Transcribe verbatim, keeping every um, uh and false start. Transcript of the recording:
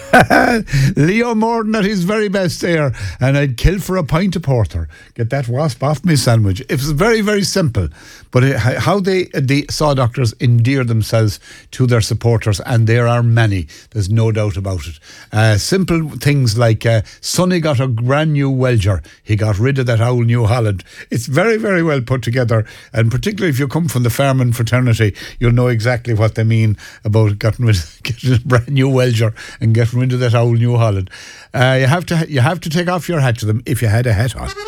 Leo Morden at his very best there. And I'd kill for a pint of porter. Get that wasp off my sandwich. It was very, very simple. But it, how they, the Saw Doctors endear themselves to their supporters, and there are many, there's no doubt about it. Uh, simple things like uh, Sonny got a brand new welger. He got rid of that old New Holland. It's very, very well put together, and particularly if you come from the farming fraternity, you'll know exactly what they mean about getting rid, getting a brand new welger and getting rid of that old New Holland. Uh, you have to you have to take off your hat to them if you had a hat on.